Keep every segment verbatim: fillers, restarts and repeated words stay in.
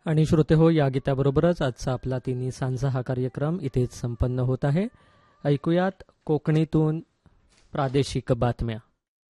आणि श्रोते हो, या गीताबरोबरच आजचा आपला तिन्ही सांजा हा कार्यक्रम इथेच संपन्न होत आहे. ऐकूयात कोकणीतून प्रादेशिक बातम्या.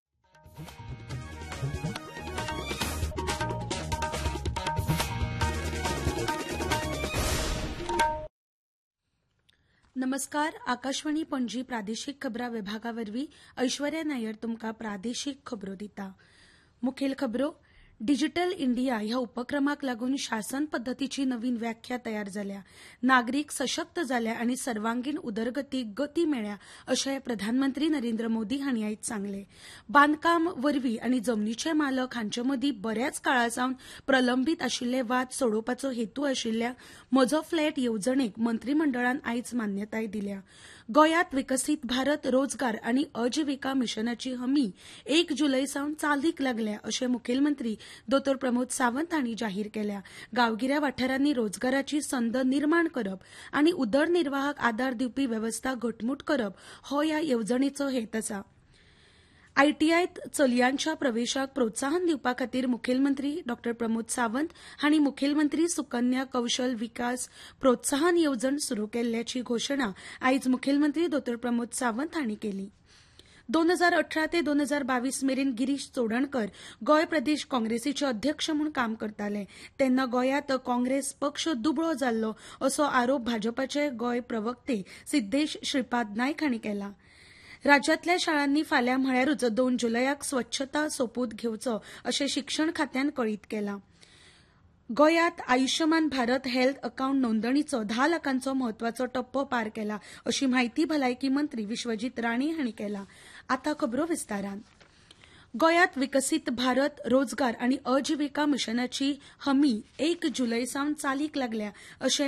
नमस्कार. आकाशवाणी पणजी प्रादेशिक खबरां विभागावरवीं ऐश्वर्या नायर तुमकां प्रादेशीक खबरो दिता. मुखेल खबरो. डिजिटल इंडिया ह्या उपक्रमाक लागून शासन पद्दतीची नवीन व्याख्या तयार जाल्या, नागरीक सशक्त जाल्या आनी सर्वांगीण उदरगतीक गती मेळ्ळ्या अशें प्रधानमंत्री नरेंद्र मोदी हांणी आयज सांगलें. बांदकाम वरवीं आनी जमनीचे मालक हांचे मदीं बऱ्याच काळासावन प्रलंबीत आशिल्ले वाद सोडोवपाचो हेतू आशिल्ल्या म्हजो फ्लॅट येवजणेक मंत्रिमंडळान आयज मान्यताय दिल्या. गोंयांत विकसीत भारत रोजगार आनी अजिविका मिशनाची हमी एक जुलय सावन चालीक लागल्या अशें मुखेलमंत्री दोतोर प्रमोद सावंत हांणी जाहीर केल्या. गांवगिऱ्या वाठारांनी रोजगाराची संद निर्माण करप आनी उदरनिर्वाहाक आदार दिवपी वेवस्था घटमूट करप हो ह्या येवजणेचो हेत आसा. आयटीआयत चलयांच्या प्रवेशाक प्रोत्साहन दिवपा खातीर मुखेलमंत्री डॉ प्रमोद सावंत हांणी मुखेलमंत्री सुकन्या कौशल विकास प्रोत्साहन येवजण सुरू केल्ल्याची घोशणा आयज मुखेलमंत्री दोतोर प्रमोद सावंत हांणी केली. दोन हजार अठरा ते दोन हजार बावीस मेरेन गिरीश चोडणकर गोंय प्रदेश काँग्रेसीचे अध्यक्ष म्हूण काम करताले तेन्ना गोंयांत काँग्रेस पक्ष दुबळो जाल्लो असो आरोप भाजपाचे गोंय प्रवक्ते सिद्देश श्रीपाद नायक हांणी केला. राज्यांतल्या शाळांनी फाल्यां म्हळ्यारूच दोन जुलयाक स्वच्छता सोपूत घेवचो अशें शिक्षण खात्यान कळीत केलां. गोंयांत आयुष्यमान भारत हेल्थ अकाउंट नोंदणीचो धा लाखांचो म्हत्वाचो टप्पो पार केला अशी माहिती भलायकी मंत्री विश्वजीत राणे हांणी केला. आतां खबरो विस्तारान. गोंयांत विकसीत भारत रोजगार आनी अजिविका मिशनाची हमी एक जुलय सावन चालीक लागल्या अशें